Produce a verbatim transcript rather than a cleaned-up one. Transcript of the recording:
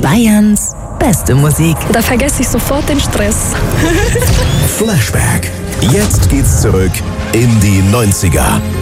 Bayerns beste Musik. Da vergesse ich sofort den Stress. Flashback. Jetzt geht's zurück in die neunziger.